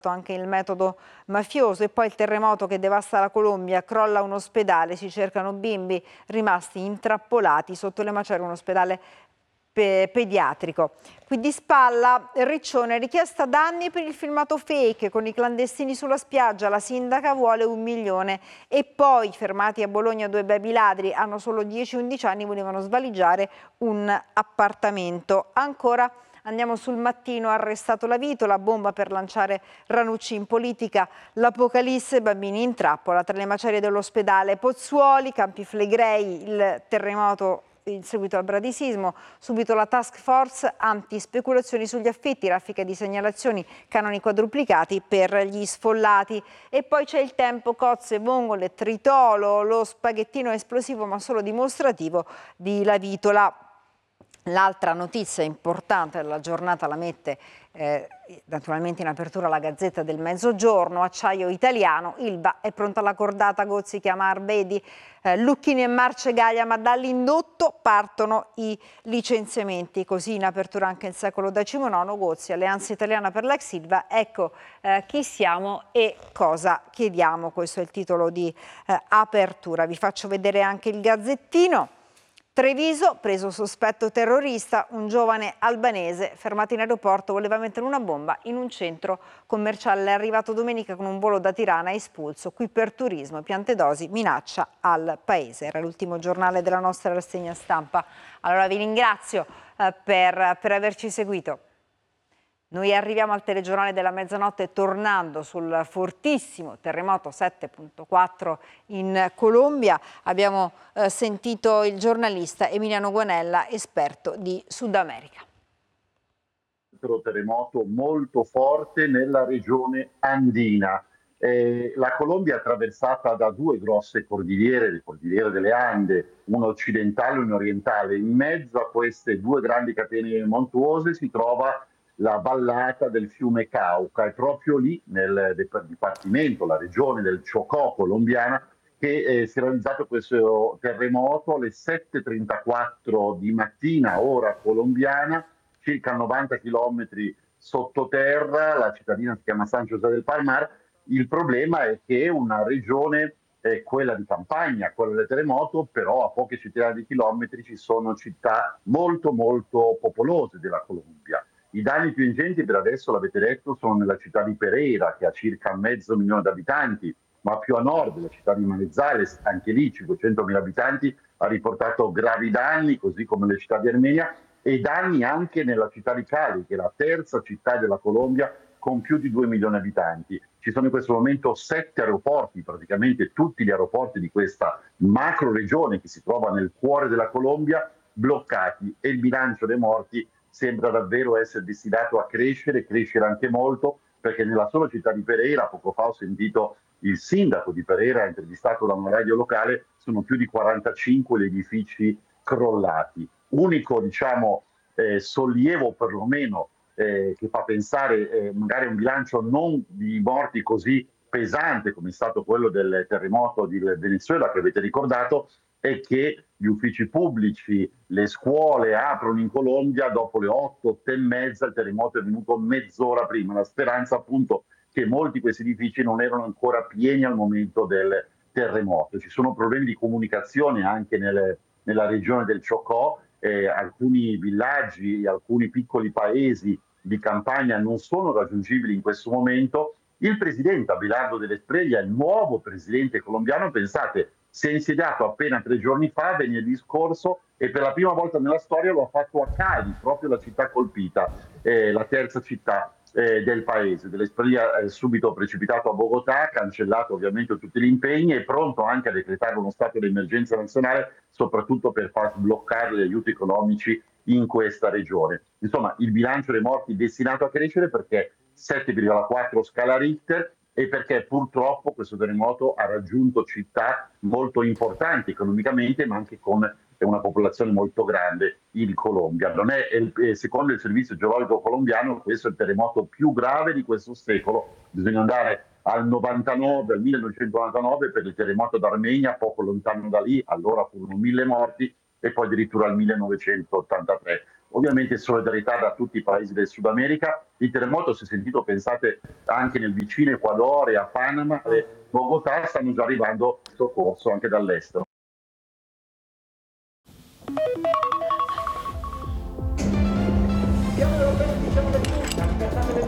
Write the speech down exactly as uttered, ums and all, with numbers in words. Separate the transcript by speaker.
Speaker 1: anche il metodo mafioso. E poi il terremoto che devasta la Colombia, crolla un ospedale, si cercano bimbi rimasti intrappolati sotto le macerie, un ospedale pe pediatrico. Qui di spalla Riccione, richiesta danni per il filmato fake con i clandestini sulla spiaggia, la sindaca vuole un milione. E poi fermati a Bologna due baby ladri, hanno solo dieci undici anni, volevano svaligiare un appartamento. Ancora andiamo sul Mattino, arrestato la Vitola, bomba per lanciare Ranucci in politica, l'apocalisse, bambini in trappola tra le macerie dell'ospedale, Pozzuoli, Campi Flegrei, il terremoto in seguito al bradisismo, subito la task force anti-speculazioni sugli affitti, raffica di segnalazioni, canoni quadruplicati per gli sfollati. E poi c'è il tempo, cozze, vongole, tritolo, lo spaghettino esplosivo ma solo dimostrativo di La Vitola. L'altra notizia importante della giornata la mette eh, naturalmente in apertura la Gazzetta del Mezzogiorno, acciaio italiano, Ilva è pronta alla cordata, Gozzi chiama Arbedi, eh, Lucchini e Marcegaglia, ma dall'indotto partono i licenziamenti, così in apertura anche il secolo diciannove, Gozzi, Alleanza Italiana per l'ex Ilva, ecco eh, chi siamo e cosa chiediamo, questo è il titolo di eh, apertura. Vi faccio vedere anche il Gazzettino. Treviso, preso sospetto terrorista, un giovane albanese fermato in aeroporto voleva mettere una bomba in un centro commerciale. È arrivato domenica con un volo da Tirana, espulso qui per turismo. Piantedosi minaccia al paese. Era l'ultimo giornale della nostra rassegna stampa. Allora vi ringrazio eh, per, per averci seguito. Noi arriviamo al telegiornale della mezzanotte tornando sul fortissimo terremoto sette virgola quattro in Colombia. Abbiamo eh, sentito il giornalista Emiliano Guanella, esperto di Sud America.
Speaker 2: Un terremoto molto forte nella regione andina. Eh, la Colombia è attraversata da due grosse cordigliere, le cordigliere delle Ande, una occidentale e una orientale. In mezzo a queste due grandi catene montuose si trova la vallata del fiume Cauca, è proprio lì nel dipartimento, la regione del Chocó colombiana, che eh, si è realizzato questo terremoto alle sette e trentaquattro di mattina, ora colombiana, circa novanta chilometri sottoterra, la cittadina si chiama San José del Palmar. Il problema è che è una regione, eh, quella di campagna, quella del terremoto, però a poche centinaia di chilometri ci sono città molto molto popolose della Colombia. I danni più ingenti per adesso, l'avete detto, sono nella città di Pereira, che ha circa mezzo milione di abitanti, ma più a nord, la città di Manizales, anche lì cinquecentomila abitanti, ha riportato gravi danni, così come le città di Armenia, e danni anche nella città di Cali, che è la terza città della Colombia con più di due milioni di abitanti. Ci sono in questo momento sette aeroporti, praticamente tutti gli aeroporti di questa macro regione che si trova nel cuore della Colombia, bloccati, e il bilancio dei morti sembra davvero essere destinato a crescere, crescere anche molto, perché nella sola città di Pereira, poco fa ho sentito il sindaco di Pereira, intervistato da una radio locale, sono più di quarantacinque gli edifici crollati. Unico, diciamo, eh, sollievo perlomeno eh, che fa pensare eh, magari a un bilancio non di morti così pesante come è stato quello del terremoto di Venezuela che avete ricordato, è che gli uffici pubblici, le scuole aprono in Colombia dopo le otto, otto e mezza, il terremoto è venuto mezz'ora prima. La speranza appunto che molti di questi edifici non erano ancora pieni al momento del terremoto. Ci sono problemi di comunicazione anche nelle, nella regione del Chocó, eh, alcuni villaggi, alcuni piccoli paesi di campagna non sono raggiungibili in questo momento. Il presidente Abelardo Dell'Espriella, il nuovo presidente colombiano, pensate, si è insediato appena tre giorni fa, venerdì scorso, e per la prima volta nella storia lo ha fatto a Cali, proprio la città colpita, eh, la terza città eh, del paese. Dell'Espriella è subito precipitato a Bogotà, cancellato ovviamente tutti gli impegni, è pronto anche a decretare uno stato di emergenza nazionale, soprattutto per far sbloccare gli aiuti economici in questa regione. Insomma, il bilancio dei morti è destinato a crescere perché sette virgola quattro scala Richter, e perché purtroppo questo terremoto ha raggiunto città molto importanti economicamente, ma anche con una popolazione molto grande in Colombia. Non è, è, secondo il Servizio Geologico colombiano, questo è il terremoto più grave di questo secolo. Bisogna andare al novantanove, al millenovecentonovantanove per il terremoto d'Armenia, poco lontano da lì, allora furono mille morti, e poi addirittura al millenovecentottantatré. Ovviamente solidarietà da tutti i paesi del Sud America. Il terremoto si è sentito, pensate, anche nel vicino Ecuador e a Panama e Bogotà, stanno già arrivando soccorso anche dall'estero.
Speaker 3: Siamo europei, diciamo le